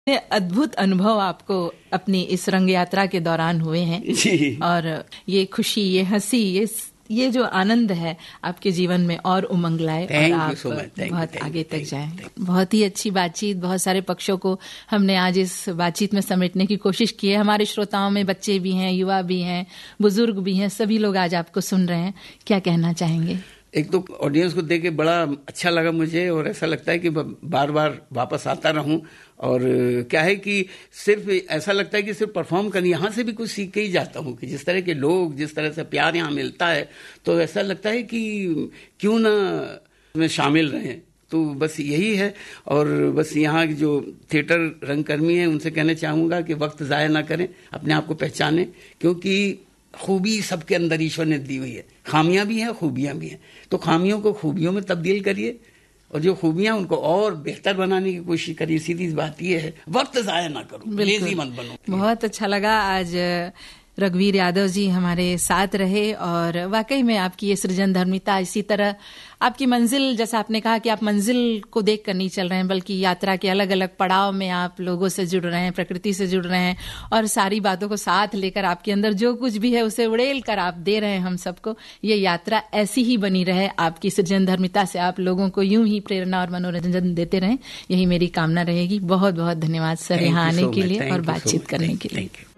अद्भुत अनुभव आपको अपनी इस रंग यात्रा के दौरान हुए हैं जी। और ये खुशी, ये हंसी, ये जो आनंद है आपके जीवन में और उमंग लाए और आप बहुत आगे तक जाएं। बहुत ही अच्छी बातचीत, बहुत सारे पक्षों को हमने आज इस बातचीत में समेटने की कोशिश की है। हमारे श्रोताओं में बच्चे भी हैं, युवा भी हैं, बुजुर्ग भी हैं, सभी लोग आज आपको सुन रहे हैं। क्या कहना चाहेंगे? एक तो ऑडियंस को देख के बड़ा अच्छा लगा मुझे और ऐसा लगता है कि बार बार वापस आता रहूं। और क्या है कि सिर्फ ऐसा लगता है कि सिर्फ परफॉर्म करनी, यहाँ से भी कुछ सीख के ही जाता हूँ कि जिस तरह के लोग, जिस तरह से प्यार यहाँ मिलता है, तो ऐसा लगता है कि क्यों ना में शामिल रहें। तो बस यही है। और बस यहाँ जो थिएटर रंगकर्मी हैं उनसे कहना चाहूँगा कि वक्त ज़ाया ना करें, अपने आप को पहचानें, क्योंकि खूबी सबके अंदर ईश्वर ने दी हुई है। खामियां भी हैं, खूबियां भी हैं, तो खामियों को खूबियों में तब्दील करिए और जो खूबियां उनको और बेहतर बनाने की कोशिश करिए। सीधी बात ये है, वक्त ज़ाया ना करो, लेजी मत बनो। बहुत अच्छा लगा आज रघुवीर यादव जी हमारे साथ रहे और वाकई में आपकी ये सृजन धर्मिता, इसी तरह आपकी मंजिल, जैसा आपने कहा कि आप मंजिल को देख कर नहीं चल रहे हैं, बल्कि यात्रा के अलग अलग पड़ाव में आप लोगों से जुड़ रहे हैं, प्रकृति से जुड़ रहे हैं और सारी बातों को साथ लेकर आपके अंदर जो कुछ भी है उसे उड़ेल कर आप दे रहे हैं हम सबको। ये यात्रा ऐसी ही बनी रहे, आपकी सृजन धर्मिता से आप लोगों को यूं ही प्रेरणा और मनोरंजन देते रहें, यही मेरी कामना रहेगी। बहुत बहुत धन्यवाद सर यहाँ आने के लिए और बातचीत करने के लिए।